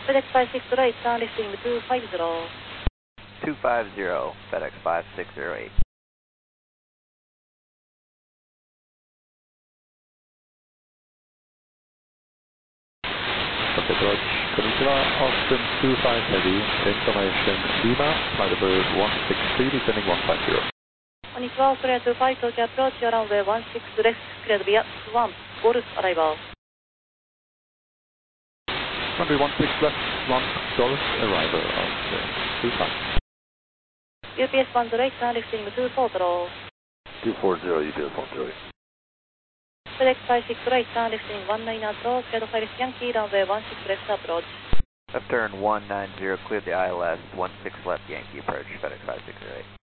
FedEx 560 right, turn lifting 250. 250, FedEx 5608. Approach, Konnichiwa, Austin 25 Heavy, information Lima, flight number 163, descending 150. こんにちは、クリア25、東京アプローチ、ランウェイ16レフト、クリアビア1、ゴルフ、アライバー。 Runway 16 left, 1 Golf, arrival of 25. UPS 108, turn lifting 240. 240, UPS 108. FedEx 560 right, turn lifting 19 auto, clear the flight Yankee, runway 16 left approach. Left turn 190, cleared the ILS, 16 left Yankee approach, FedEx 5608.